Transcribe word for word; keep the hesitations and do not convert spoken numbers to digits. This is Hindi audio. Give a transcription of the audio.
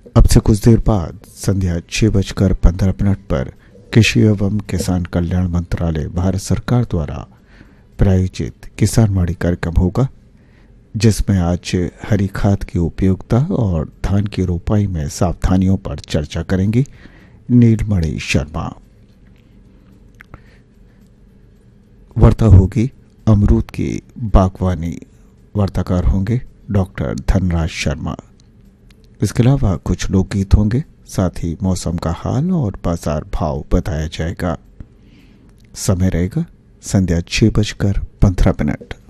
अब से कुछ देर बाद संध्या छह बजकर पंद्रह मिनट पर कृषि एवं किसान कल्याण मंत्रालय भारत सरकार द्वारा प्रायोजित किसान वाणी कार्यक्रम होगा, जिसमें आज हरी खाद की उपयोगिता और धान की रोपाई में सावधानियों पर चर्चा करेंगी नीलमणि शर्मा। वार्ता होगी अमरूद की बागवानी। वार्ताकार होंगे डॉक्टर धनराज शर्मा। इसके अलावा कुछ लोकगीत होंगे, साथ ही मौसम का हाल और बाजार भाव बताया जाएगा। समय रहेगा संध्या छह बजकर पंद्रह मिनट।